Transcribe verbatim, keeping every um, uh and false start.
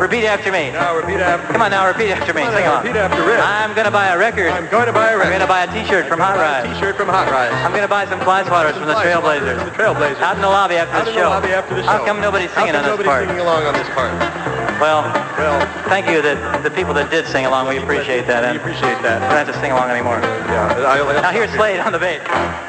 Repeat after me. Now repeat after. Come on now, repeat after me. Come on Sing now, along. repeat after Rick. I'm gonna buy a record. I'm going to buy a I'm record. gonna buy a T-shirt from Hot Rod. T-shirt from Hot Rod. I'm gonna buy some fly swatters from the Trailblazers. The Trailblazers. Out in the lobby after Out the in the show. lobby after the show. How come nobody's singing How come on this nobody's part? singing along on this part? Well, Well, thank you that the people that did sing along. We appreciate that. we And appreciate that. we don't have to sing along anymore. Yeah. I, I, Now here's Slade on the bass.